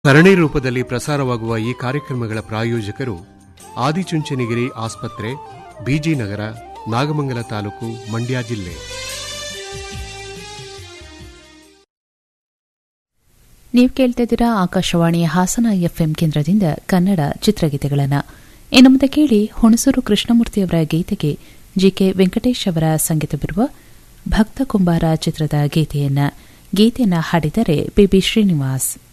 ಸರಣಿ ರೂಪದಲ್ಲಿ ಪ್ರಸಾರವಾಗುವ ಈ ಕಾರ್ಯಕ್ರಮಗಳ ಪ್ರಾಯೋಜಕರು ಆದಿಚುಂಚನಗಿರಿ ಆಸ್ಪತ್ರೆ, ಬಿಜಿ ನಗರ, ನಾಗಮಂಗಲ ತಾಲೂಕು, ಮಂಡ್ಯ ಜಿಲ್ಲೆ. ನೀವು ಕೇಳ್ತಿದ್ದೀರಾ ಆಕಾಶವಾಣಿಯ ಹಾಸನ ಎಫ್ಎಂ ಕೇಂದ್ರದಿಂದ ಕನ್ನಡ ಚಿತ್ರಗೀತೆಗಳನ್ನು. ಇನ್ನು ಮುಂದೆ ಕೇಳಿ ಹುಣಸೂರು ಕೃಷ್ಣಮೂರ್ತಿಯವರ ಗೀತೆಗೆ ಜಿಕೆ ವೆಂಕಟೇಶ್ ಅವರ ಸಂಗೀತವಿರುವ ಭಕ್ತ ಕುಂಬಾರ ಚಿತ್ರದ ಗೀತೆಯನ್ನು ಹಾಡಿದರೆ ಬಿಬಿ ಶ್ರೀನಿವಾಸ್.